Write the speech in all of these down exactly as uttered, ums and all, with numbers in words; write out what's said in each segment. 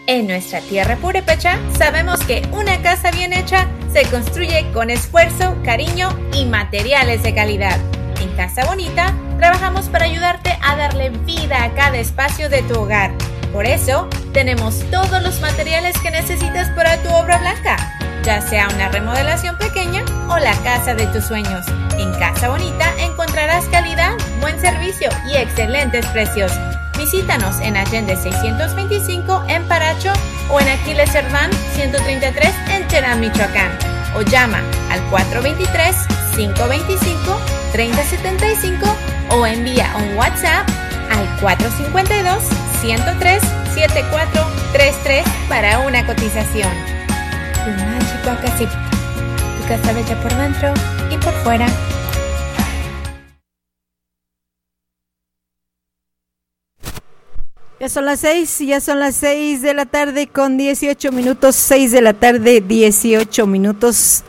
En nuestra tierra purépecha sabemos que una casa bien hecha se construye con esfuerzo, cariño y materiales de calidad. En Casa Bonita trabajamos para ayudarte a darle vida a cada espacio de tu hogar. Por eso tenemos todos los materiales que necesitas para tu obra blanca, ya sea una remodelación pequeña o la casa de tus sueños. En Casa Bonita encontrarás calidad, buen servicio y excelentes precios. Visítanos en Allende seiscientos veinticinco en Paracho o en Aquiles Cerdán ciento treinta y tres en Cherán, Michoacán. O llama al cuatro dos tres, cinco dos cinco, tres cero siete cinco o envía un WhatsApp al cuatro cinco dos, uno cero tres, siete cuatro tres tres para una cotización. Mágico Casip, tu casa bella por dentro y por fuera. Ya son las seis, ya son las seis de la tarde con dieciocho minutos, seis de la tarde, dieciocho minutos.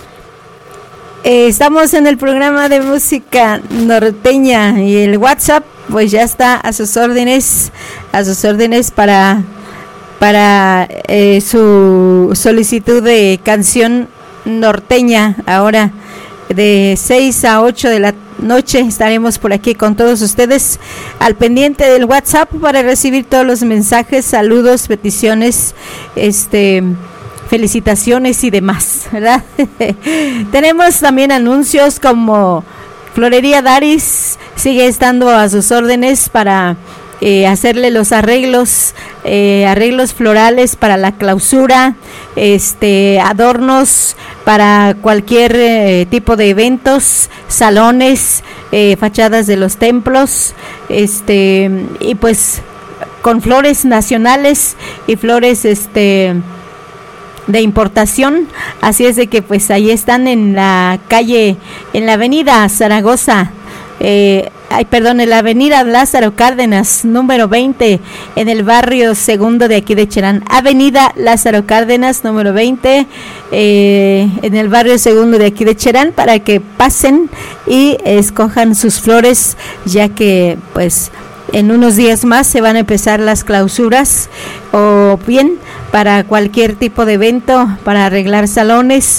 Eh, estamos en el programa de música norteña y el WhatsApp pues ya está a sus órdenes, a sus órdenes para, para eh, su solicitud de canción norteña. Ahora de seis a ocho de la noche estaremos por aquí con todos ustedes al pendiente del WhatsApp para recibir todos los mensajes, saludos, peticiones, este felicitaciones y demás, ¿verdad? Tenemos también anuncios como Florería Daris sigue estando a sus órdenes para eh, hacerle los arreglos, eh, arreglos florales para la clausura, este adornos para cualquier eh, tipo de eventos, salones, eh, fachadas de los templos, este y pues con flores nacionales y flores este de importación. Así es de que pues ahí están en la calle, en la avenida Zaragoza, eh, ay perdón, en la avenida Lázaro Cárdenas, número veinte, en el barrio segundo de aquí de Cherán. Avenida Lázaro Cárdenas, número veinte, eh, en el barrio segundo de aquí de Cherán, para que pasen y escojan sus flores, ya que pues en unos días más se van a empezar las clausuras, o bien para cualquier tipo de evento, para arreglar salones,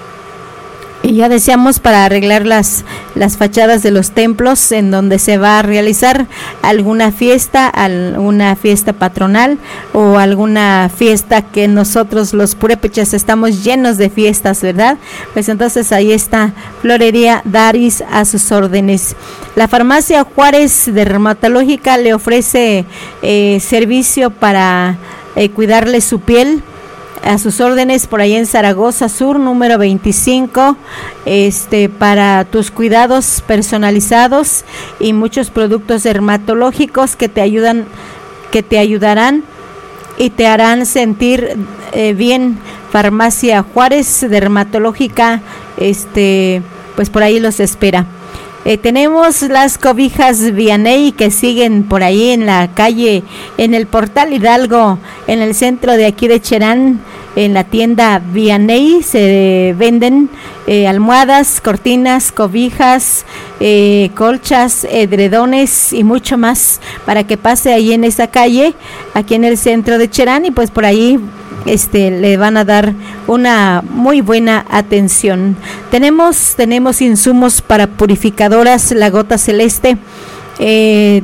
y ya decíamos para arreglar las, las fachadas de los templos en donde se va a realizar alguna fiesta, alguna fiesta patronal o alguna fiesta que nosotros los purépechas estamos llenos de fiestas, ¿verdad? Pues entonces ahí está Florería Daris a sus órdenes. La farmacia Juárez Dermatológica le ofrece eh, servicio para eh, cuidarle su piel, a sus órdenes por ahí en Zaragoza Sur, número veinticinco, este para tus cuidados personalizados y muchos productos dermatológicos que te ayudan, que te ayudarán y te harán sentir eh, bien. Farmacia Juárez Dermatológica, este pues por ahí los espera. Eh, tenemos las cobijas Vianey que siguen por ahí en la calle, en el Portal Hidalgo, en el centro de aquí de Cherán, en la tienda Vianey se venden eh, almohadas, cortinas, cobijas, eh, colchas, edredones y mucho más para que pase ahí en esa calle, aquí en el centro de Cherán, y pues por ahí este le van a dar una muy buena atención. Tenemos tenemos insumos para purificadoras La Gota Celeste. Eh,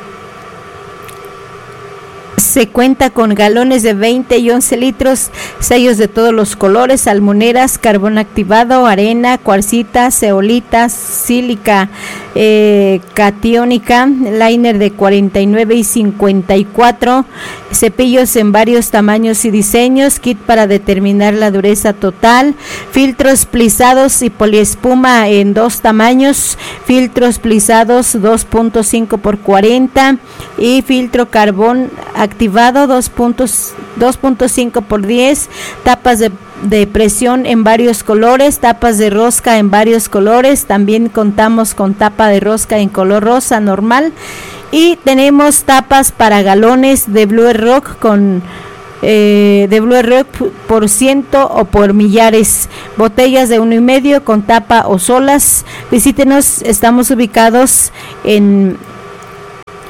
se cuenta con galones de veinte y once litros, sellos de todos los colores, salmoneras, carbón activado, arena, cuarcita, zeolita, sílica, eh, catiónica, liner de cuarenta y nueve y cincuenta y cuatro, cepillos en varios tamaños y diseños, kit para determinar la dureza total, filtros plisados y poliespuma en dos tamaños, filtros plisados dos punto cinco por cuarenta y filtro carbón activado dos punto cinco por diez, tapas de de presión en varios colores, tapas de rosca en varios colores, también contamos con tapa de rosca en color rosa normal, y tenemos tapas para galones de Blue Rock con eh, de Blue Rock por ciento o por millares, botellas de uno y medio con tapa o solas. Visítenos, estamos ubicados en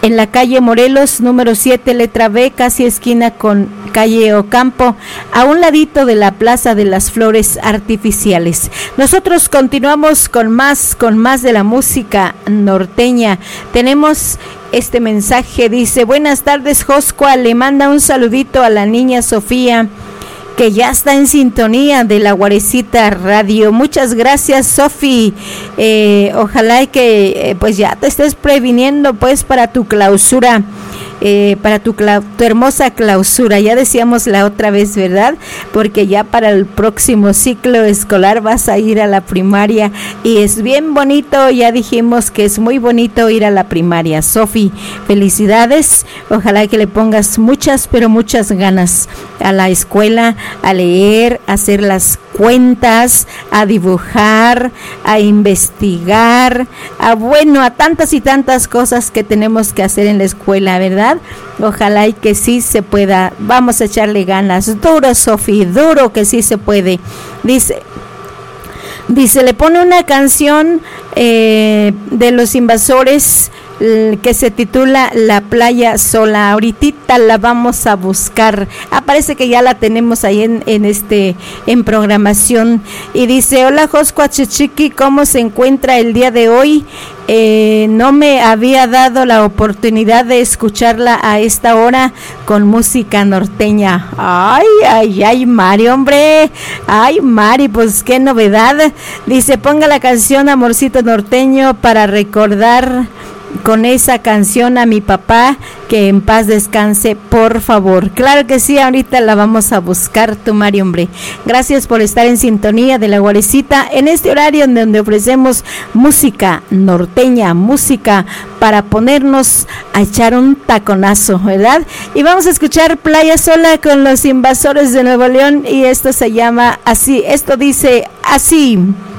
en la calle Morelos, número siete, letra B, casi esquina con calle Ocampo, a un ladito de la Plaza de las Flores Artificiales. Nosotros continuamos con más, con más de la música norteña. Tenemos este mensaje, dice: buenas tardes, Joscua, le manda un saludito a la niña Sofía, que ya está en sintonía de la Guarecita Radio. Muchas gracias, Sofi. Eh, ojalá que eh, pues ya te estés previniendo pues para tu clausura. Eh, para tu, clau- tu hermosa clausura, ya decíamos la otra vez, ¿verdad? Porque ya para el próximo ciclo escolar vas a ir a la primaria y es bien bonito, ya dijimos que es muy bonito ir a la primaria. Sofi, felicidades, ojalá que le pongas muchas, pero muchas ganas a la escuela, a leer, a hacer las cuentas, a dibujar, a investigar, a bueno, a tantas y tantas cosas que tenemos que hacer en la escuela, ¿verdad? Ojalá y que sí se pueda. Vamos a echarle ganas. Duro, Sofi, duro que sí se puede. Dice, dice, le pone una canción eh, de Los Invasores que se titula La Playa Sola. Ahorita la vamos a buscar. Ah, parece que ya la tenemos ahí en, en este en programación. Y dice: hola, Joscua Chichiqui, ¿cómo se encuentra el día de hoy? Eh, no me había dado la oportunidad de escucharla a esta hora con música norteña. Ay, ay, ay, Mari, hombre. Ay, Mari, pues qué novedad. Dice: ponga la canción Amorcito Norteño para recordar con esa canción a mi papá, que en paz descanse, por favor. Claro que sí, ahorita la vamos a buscar, tu Mari, hombre. Gracias por estar en sintonía de la Guarecita en este horario en donde ofrecemos música norteña, música para ponernos a echar un taconazo, ¿verdad? Y vamos a escuchar Playa Sola con Los Invasores de Nuevo León, y esto se llama así, esto dice así.